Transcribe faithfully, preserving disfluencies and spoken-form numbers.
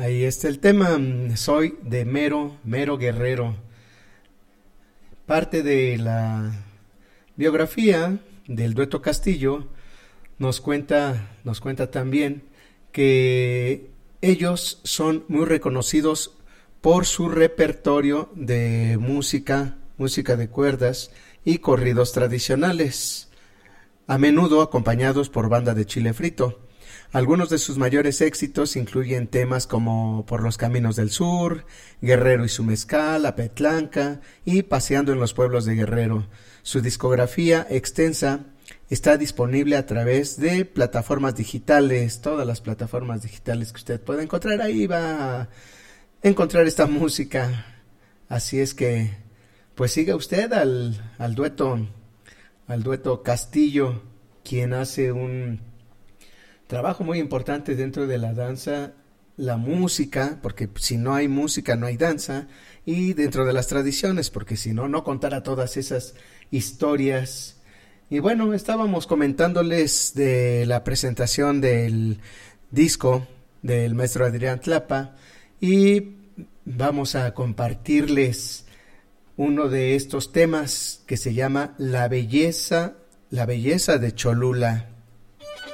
Ahí está el tema. Soy de Mero, Mero Guerrero. Parte de la biografía del dueto Castillo nos cuenta, nos cuenta también que ellos son muy reconocidos por su repertorio de música, música de cuerdas y corridos tradicionales, a menudo acompañados por banda de chile frito. Algunos de sus mayores éxitos incluyen temas como Por los Caminos del Sur, Guerrero y su Mezcal, Apetlanca y Paseando en los Pueblos de Guerrero. Su discografía extensa está disponible a través de plataformas digitales, todas las plataformas digitales que usted pueda encontrar, ahí va a encontrar esta música. Así es que, pues siga usted al, al dueto, al dueto Castillo, quien hace un trabajo muy importante dentro de la danza, la música, porque si no hay música no hay danza, y dentro de las tradiciones, porque si no, no contara todas esas historias. Y bueno, estábamos comentándoles de la presentación del disco del maestro Adrián Tlapa y vamos a compartirles uno de estos temas que se llama La belleza, la belleza de Cholula.